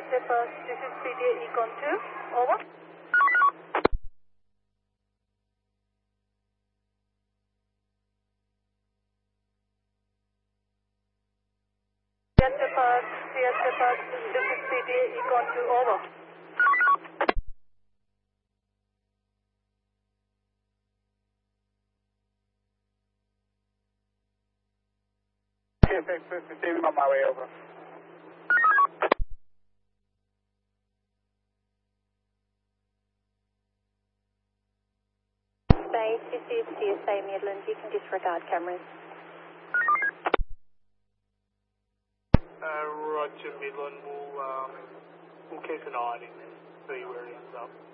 First, this is PTA Econ 2. Over. Siesta First, this is PTA Econ 2. Over. TFX 57 on my way over. Base, this is CSA Midland. You can disregard cameras. Roger, Midland. We'll keep an eye on it and see where it ends up.